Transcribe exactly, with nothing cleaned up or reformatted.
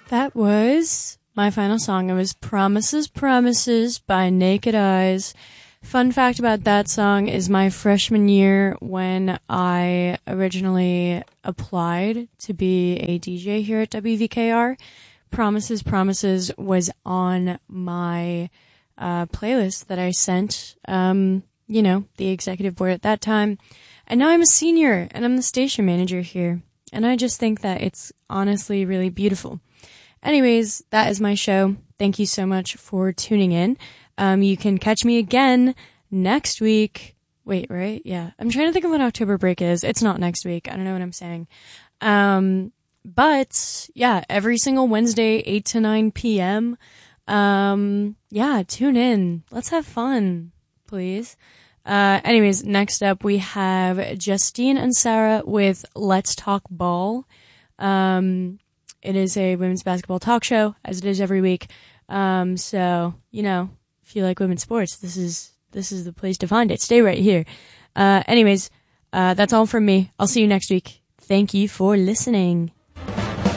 That was my final song. It was Promises, Promises by Naked Eyes. Fun fact about that song is my freshman year when I originally applied to be a D J here at W V K R, Promises, Promises was on my uh, playlist that I sent, um, you know, the executive board at that time. And now I'm a senior and I'm the station manager here. And I just think that it's honestly really beautiful. Anyways, that is my show. Thank you so much for tuning in. Um, you can catch me again next week. Wait, right? Yeah. I'm trying to think of what October break is. It's not next week. I don't know what I'm saying. Um, but yeah, every single Wednesday, eight to nine p.m. Um, yeah, tune in. Let's have fun, please. Uh, anyways, next up we have Justine and Sarah with Let's Talk Ball. Um, it is a women's basketball talk show, as it is every week. Um, so, you know, if you like women's sports, this is, this is the place to find it. Stay right here. Uh, anyways, uh, that's all from me. I'll see you next week. Thank you for listening.